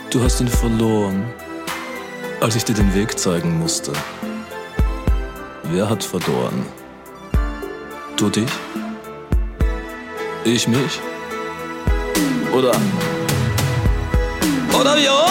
Du hast ihn verloren, als ich dir den Weg zeigen musste. Wer hat verloren? Du dich? Ich mich? Oder wie?